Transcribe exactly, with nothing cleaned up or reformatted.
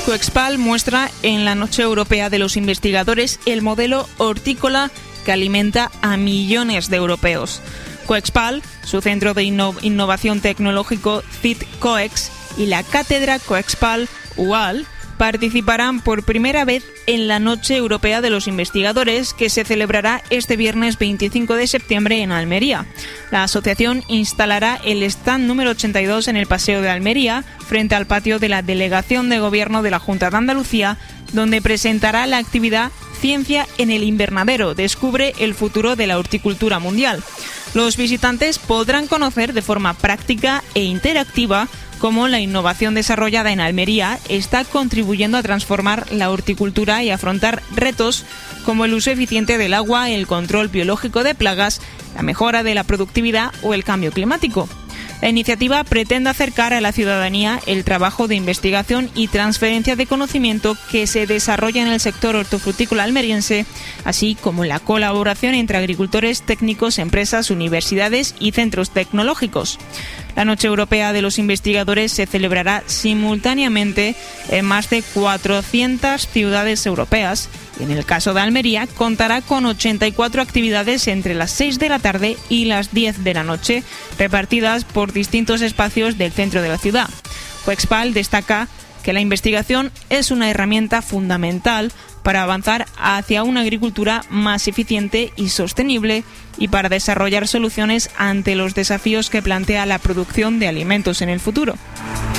Coexpal muestra en la Noche Europea de los Investigadores el modelo hortícola que alimenta a millones de europeos. Coexpal, su centro de inno- innovación tecnológico C I T COEX y la cátedra Coexpal U A L participarán por primera vez en la Noche Europea de los Investigadores, que se celebrará este viernes veinticinco de septiembre en Almería. La asociación instalará el stand número ochenta y dos en el Paseo de Almería, frente al patio de la Delegación de Gobierno de la Junta de Andalucía, donde presentará la actividad Ciencia en el Invernadero, descubre el futuro de la horticultura mundial. Los visitantes podrán conocer de forma práctica e interactiva cómo la innovación desarrollada en Almería está contribuyendo a transformar la horticultura y afrontar retos como el uso eficiente del agua, el control biológico de plagas, la mejora de la productividad o el cambio climático. La iniciativa pretende acercar a la ciudadanía el trabajo de investigación y transferencia de conocimiento que se desarrolla en el sector hortofrutícola almeriense, así como la colaboración entre agricultores, técnicos, empresas, universidades y centros tecnológicos. La Noche Europea de los Investigadores se celebrará simultáneamente en más de cuatrocientas ciudades europeas y, en el caso de Almería, contará con ochenta y cuatro actividades entre las seis de la tarde y las diez de la noche, repartidas por distintos espacios del centro de la ciudad. Coexpal destaca que la investigación es una herramienta fundamental para avanzar hacia una agricultura más eficiente y sostenible y para desarrollar soluciones ante los desafíos que plantea la producción de alimentos en el futuro.